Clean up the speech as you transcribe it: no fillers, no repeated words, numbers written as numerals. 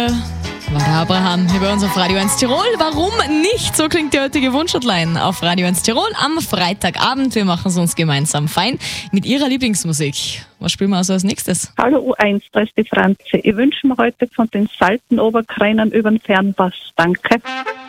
War der Abraham hier bei uns auf Radio 1 Tirol. Warum nicht? So klingt die heutige Wunschhotline auf Radio 1 Tirol am Freitagabend. Wir machen es uns gemeinsam fein mit Ihrer Lieblingsmusik. Was spielen wir also als nächstes? Hallo U1, da ist die Franzi. Ich wünsche mir heute von den Salten Oberkränen über den Fernpass. Danke.